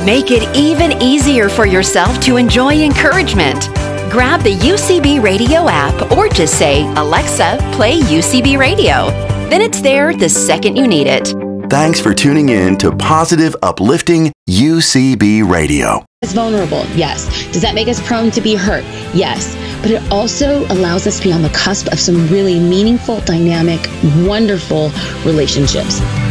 Make it even easier for yourself to enjoy encouragement. Grab the UCB Radio app or just say, "Alexa, play UCB Radio." Then it's there the second you need it. Thanks for tuning in to Positive Uplifting UCB Radio. It's vulnerable, yes. Does that make us prone to be hurt? Yes. But it also allows us to be on the cusp of some really meaningful, dynamic, wonderful relationships.